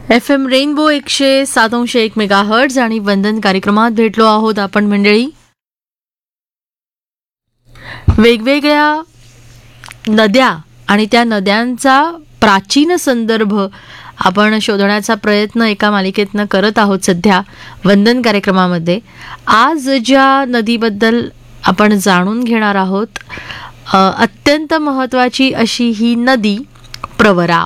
FM rainbow 107.1 megahertz आणि वंदन कार्यक्रमात भेटलो आहोत आपण मंडळी. वेगवेगळ्या नद्या आणि त्या नद्यांचा प्राचीन संदर्भ आपण शोधण्याचा प्रयत्न एका मालिकेतनं करत आहोत सध्या वंदन कार्यक्रमामध्ये. आज ज्या नदीबद्दल आपण जाणून घेणार आहोत, अत्यंत महत्त्वाची अशी ही नदी प्रवरा.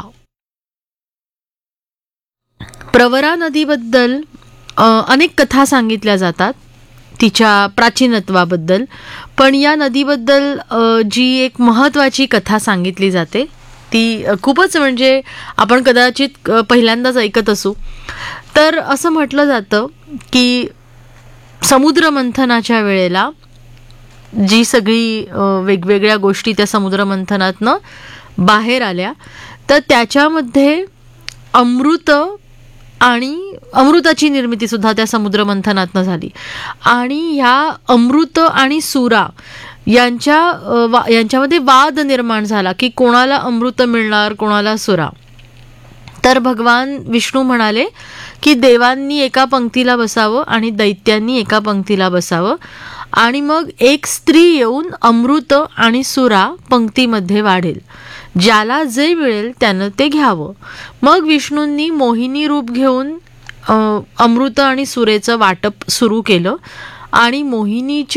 प्रवरा नदीबद्दल अनेक कथा सांगितल्या जातात तिच्या प्राचीनत्वाबद्दल, पण या नदीबद्दल जी एक महत्त्वाची कथा सांगितली जाते ती खूपच म्हणजे आपण कदाचित पहिल्यांदाच ऐकत असू. तर असं म्हटलं जातं की समुद्रमंथनाच्या वेळेला जी सगळी वेगवेगळ्या गोष्टी त्या समुद्रमंथनातनं बाहेर आल्या, तर त्याच्यामध्ये अमृत आणि अमृताची निर्मिती सुद्धा त्या समुद्रमंथनातनं झाली. आणि ह्या अमृत आणि सुरा यांच्यामध्ये वाद निर्माण झाला की कोणाला अमृत मिळणार, कोणाला सुरा. तर भगवान विष्णू म्हणाले की देवांनी एका पंक्तीला बसावं आणि दैत्यांनी एका पंक्तीला बसावं, आणि मग एक स्त्री येऊन अमृत आणि सुरा पंक्तीमध्ये वाढेल. ज्याला जे मिळेल त्यानं ते घ्यावं. मग विष्णूंनी मोहिनी रूप घेऊन अमृत आणि सुरेचं वाटप सुरू केलं आणि मोहिनीच्या